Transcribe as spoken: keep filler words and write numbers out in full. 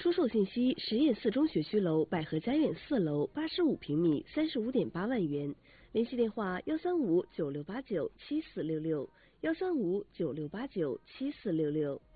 出售信息：实验四中学区楼百合家苑四楼，八十五平米，三十五点八万元。联系电话：幺三五九六八九七四六六，幺三五九六八九七四六六。